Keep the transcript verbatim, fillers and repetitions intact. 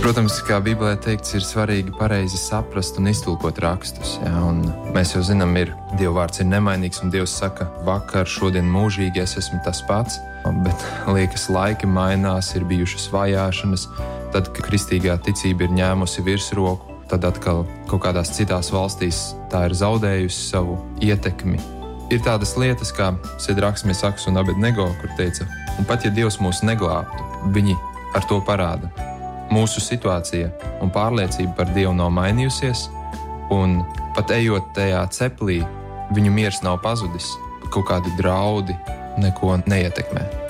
Protams, kā Bībelē teikts, ir svarīgi pareizi saprast un iztulkot rakstus. Jā, un mēs jau zinām, ir Dieva vārds ir nemainīgs, un Dievs saka, vakar, šodien mūžīgi es esmu tas pats. Bet liekas, laiki mainās, ir bijušas vajāšanas, tad, kad kristīgā ticība ir ņēmusi virsroku, tad atkal kaut kādās citās valstīs tā ir zaudējusi savu ietekmi. Ir tādas lietas kā Sedraks, Mesaks un Abednego, kur teica, un pat ja Dievs mūs neglābtu, viņi ar to parāda. Mūsu situācija un pārliecība par Dievu nav mainījusies, un pat ejot tajā ceplī, viņu miers nav pazudis, kaut kādi draudi neko neietekmē.